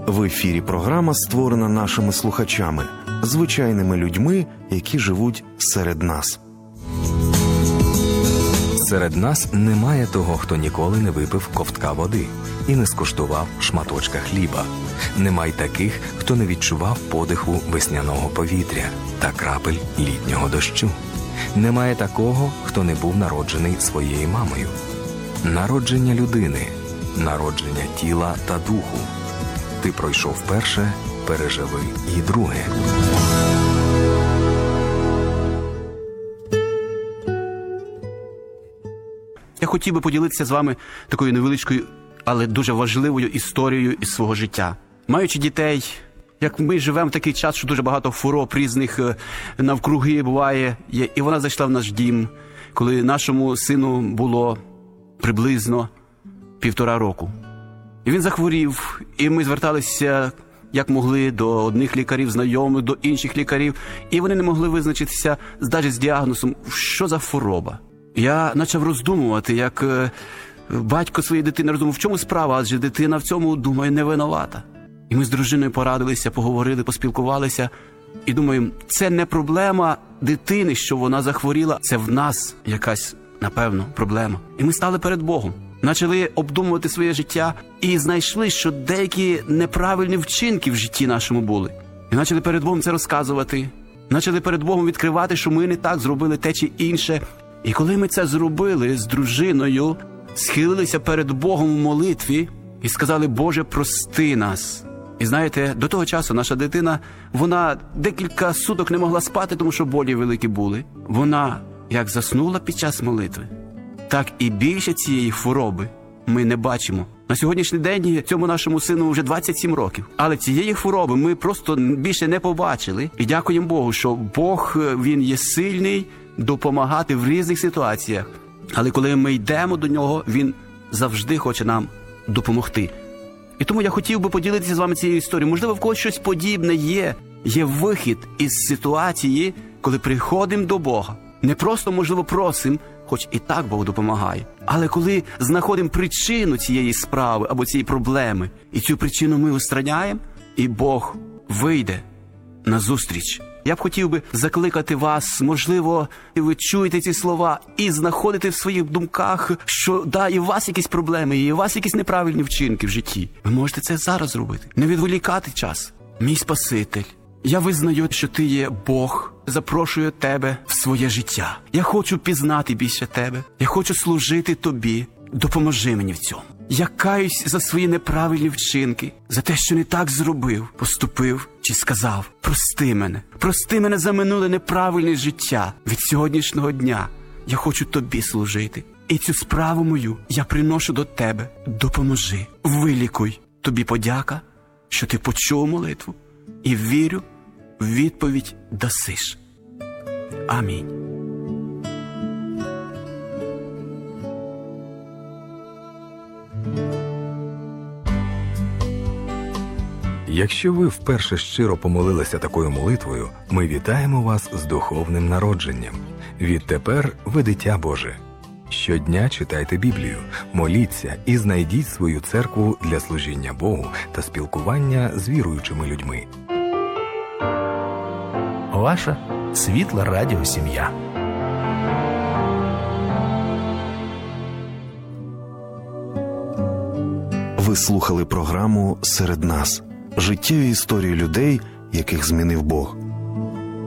В ефірі програма, створена нашими слухачами, звичайними людьми, які живуть серед нас. Серед нас немає того, хто ніколи не випив ковтка води і не скуштував шматочка хліба. Немає таких, хто не відчував подиху весняного повітря та крапель літнього дощу. Немає такого, хто не був народжений своєю мамою. Народження людини, народження тіла та духу. Ти пройшов перше, переживи і друге. Я хотів би поділитися з вами такою невеличкою, але дуже важливою історією із свого життя. Маючи дітей, як ми живемо в такий час, що дуже багато хвороб різних навкруги буває, і вона зайшла в наш дім, коли нашому сину було приблизно 1,5 року. І він захворів, і ми зверталися, як могли, до одних лікарів, знайомих, до інших лікарів, і вони не могли визначитися навіть з діагнозом, що за хвороба. Я почав роздумувати, як батько своєї дитини роздумав, в чому справа, адже дитина в цьому, думаю, не винувата. І ми з дружиною порадилися, поговорили, поспілкувалися, і думаємо, це не проблема дитини, що вона захворіла, це в нас якась, напевно, проблема. І ми стали перед Богом. Почали обдумувати своє життя і знайшли, що деякі неправильні вчинки в житті нашому були. І почали перед Богом це розказувати. Почали перед Богом відкривати, що ми не так зробили те чи інше. І коли ми це зробили з дружиною, схилилися перед Богом в молитві і сказали: «Боже, прости нас». І знаєте, до того часу наша дитина, вона декілька суток не могла спати, тому що болі великі були. Вона як заснула під час молитви, так і більше цієї хвороби ми не бачимо. На сьогоднішній день цьому нашому сину вже 27 років. Але цієї хвороби ми просто більше не побачили. І дякуємо Богу, що Бог, Він є сильний допомагати в різних ситуаціях. Але коли ми йдемо до Нього, Він завжди хоче нам допомогти. І тому я хотів би поділитися з вами цією історією. Можливо, в когось щось подібне є. Є вихід із ситуації, коли приходимо до Бога. Не просто, можливо, просимо, хоч і так Бог допомагає. Але коли знаходимо причину цієї справи або цієї проблеми, і цю причину ми устраняємо, і Бог вийде назустріч. Я б хотів би закликати вас, можливо, ви чуєте ці слова і знаходите в своїх думках, що і у вас якісь проблеми, і у вас якісь неправильні вчинки в житті. Ви можете це зараз зробити. Не відволікати час. Мій Спаситель, я визнаю, що Ти є Бог, запрошую Тебе в своє життя. Я хочу пізнати більше Тебе. Я хочу служити Тобі. Допоможи мені в цьому. Я каюсь за свої неправильні вчинки, за те, що не так зробив, поступив чи сказав. Прости мене. Прости мене за минуле неправильне життя. Від сьогоднішнього дня я хочу Тобі служити. І цю справу мою я приношу до Тебе. Допоможи. Вилікуй. Тобі подяка, що Ти почув молитву. І вірю, відповідь дасиш. Амінь. Якщо ви вперше щиро помолилися такою молитвою, ми вітаємо вас з духовним народженням. Відтепер ви дитя Боже. Щодня читайте Біблію, моліться і знайдіть свою церкву для служіння Богу та спілкування з віруючими людьми. Ваша світла радіосім'я. Ви слухали програму «Серед нас». Життєві історії людей, яких змінив Бог.